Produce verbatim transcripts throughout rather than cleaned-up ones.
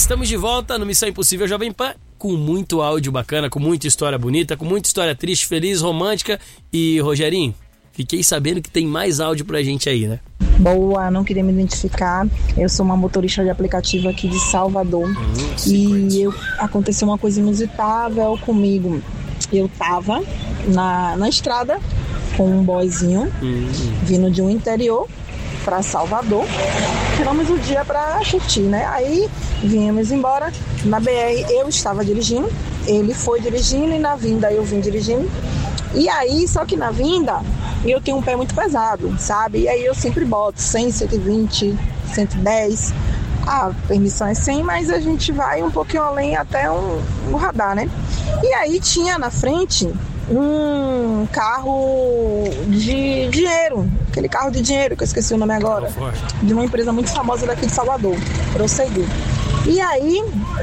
Estamos de volta no Missão Impossível Jovem Pan, com muito áudio bacana, com muita história bonita, com muita história triste, feliz, romântica. E, Rogerinho, fiquei sabendo que tem mais áudio pra gente aí, né? Boa, não queria me identificar. Eu sou uma motorista de aplicativo aqui de Salvador. Hum, e eu, aconteceu uma coisa inusitável comigo. Eu tava na, na estrada com um boyzinho, hum. vindo de um interior para Salvador. Tiramos o dia para curtir, né? Aí vínhamos embora. Na B R eu estava dirigindo, ele foi dirigindo e na vinda eu vim dirigindo. E aí, só que na vinda eu tenho um pé muito pesado, sabe? E aí eu sempre boto cem, cento e vinte, cento e dez. A permissão é cem, mas a gente vai um pouquinho além até um, um radar, né? E aí tinha na frente um carro de dinheiro, aquele carro de dinheiro que eu esqueci o nome agora, de uma empresa muito famosa daqui de Salvador, Prosseguir. E aí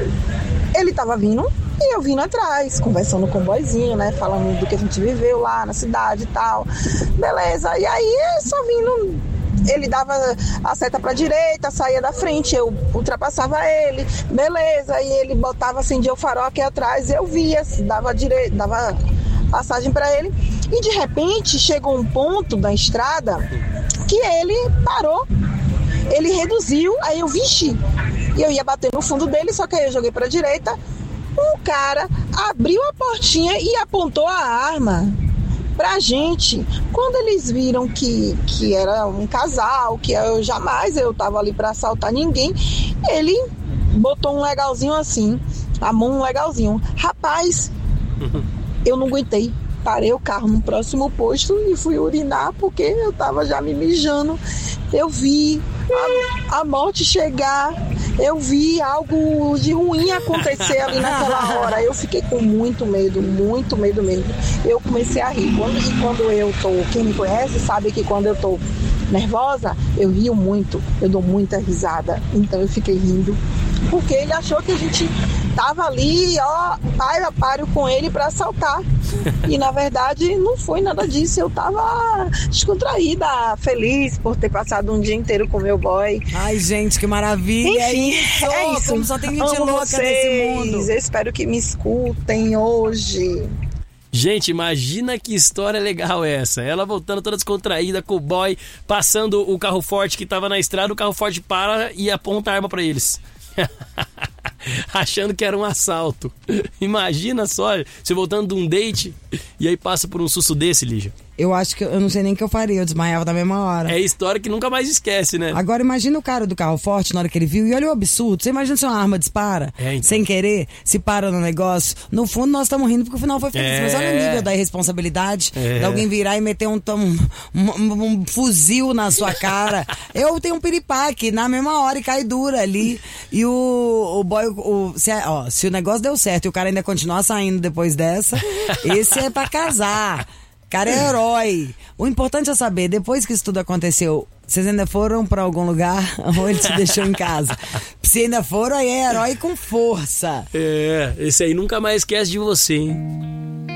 ele tava vindo e eu vindo atrás, conversando com o boyzinho, né, falando do que a gente viveu lá na cidade e tal, beleza. E aí só vindo, ele dava a seta pra direita, saía da frente, eu ultrapassava ele, beleza, e ele botava, acendia o farol aqui atrás, eu via, dava direita, dava passagem para ele, e de repente chegou um ponto da estrada que ele parou, ele reduziu, aí eu vixi, e eu ia bater no fundo dele, só que aí eu joguei para a direita, um cara abriu a portinha e apontou a arma pra gente. Quando eles viram que, que era um casal, que eu jamais eu tava ali para assaltar ninguém, ele botou um legalzinho assim, a mão um legalzinho, rapaz, eu não aguentei, parei o carro no próximo posto e fui urinar porque eu tava já me mijando. Eu vi a, a morte chegar, eu vi algo de ruim acontecer ali naquela hora. Eu fiquei com muito medo, muito medo mesmo. Eu comecei a rir. Quando, e quando eu tô, quem me conhece sabe que quando eu tô nervosa, eu rio muito, eu dou muita risada. Então eu fiquei rindo, porque ele achou que a gente tava ali, ó, páreo a páreo com ele pra assaltar. E na verdade não foi nada disso. Eu tava descontraída, feliz por ter passado um dia inteiro com meu boy. Ai, gente, que maravilha. Enfim, é isso, é isso. Como só tem gente Amo louca vocês. nesse mundo. Eu espero que me escutem hoje. Gente, imagina que história legal é essa. Ela voltando toda descontraída com o boy, passando o carro forte que tava na estrada, o carro forte para e aponta a arma pra eles. Achando que era um assalto. Imagina só, você voltando de um date e aí passa por um susto desse, Lígia. Eu acho que eu não sei nem o que eu faria, eu desmaiava na mesma hora. É história que nunca mais esquece, né? Agora imagina o cara do carro forte na hora que ele viu, e olha o absurdo. Você imagina se uma arma dispara, é, então. sem querer, se para no negócio. No fundo nós estamos rindo porque o final foi feliz, é. mas olha o nível da irresponsabilidade, é. de alguém virar e meter um, um, um, um fuzil na sua cara. Eu tenho um piripaque na mesma hora e cai dura ali. E o, o boy, o, se, ó, se o negócio deu certo e o cara ainda continuar saindo depois dessa, esse é pra casar. Cara, é herói. O importante é saber, depois que isso tudo aconteceu, vocês ainda foram pra algum lugar ou ele te deixou em casa? Se ainda foram, aí é herói com força. É, esse aí nunca mais esquece de você, hein?